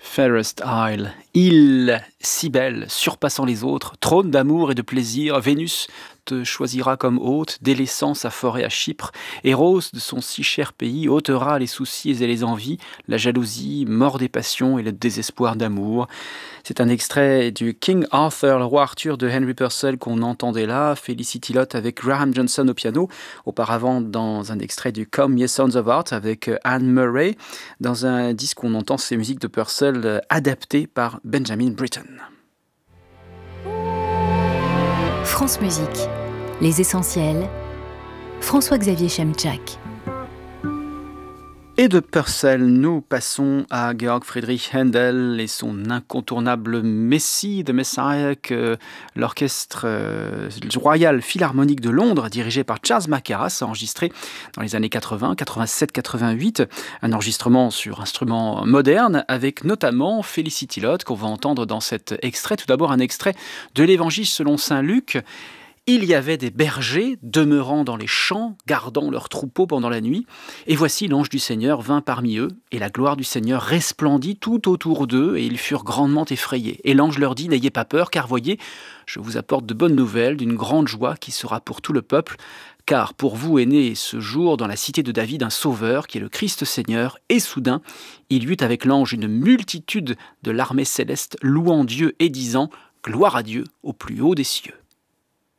Fairest Isle, île si belle, surpassant les autres, trône d'amour et de plaisir, Vénus te choisira comme hôte, délaissant sa forêt à Chypre. Eros, de son si cher pays, ôtera les soucis et les envies, la jalousie, mort des passions et le désespoir d'amour. C'est un extrait du King Arthur, le roi Arthur de Henry Purcell qu'on entendait là, Felicity Lott avec Graham Johnson au piano, auparavant dans un extrait du Come Ye Sons of Art avec Anne Murray, dans un disque où on entend ces musiques de Purcell adaptées par Benjamin Britten. France Musique, les essentiels, François-Xavier Chemczak. Et de Purcell, nous passons à Georg Friedrich Händel et son incontournable Messie, The Messiah, que l'orchestre Royal Philharmonique de Londres, dirigé par Charles Mackerras, a enregistré dans les années 80, 87, 88. Un enregistrement sur instruments modernes, avec notamment Felicity Lott, qu'on va entendre dans cet extrait. Tout d'abord, un extrait de l'Évangile selon saint Luc. Il y avait des bergers demeurant dans les champs, gardant leurs troupeaux pendant la nuit. Et voici l'ange du Seigneur vint parmi eux, et la gloire du Seigneur resplendit tout autour d'eux, et ils furent grandement effrayés. Et l'ange leur dit, n'ayez pas peur, car voyez, je vous apporte de bonnes nouvelles, d'une grande joie qui sera pour tout le peuple. Car pour vous est né ce jour dans la cité de David un sauveur, qui est le Christ Seigneur. Et soudain, il y eut avec l'ange une multitude de l'armée céleste, louant Dieu et disant, gloire à Dieu au plus haut des cieux.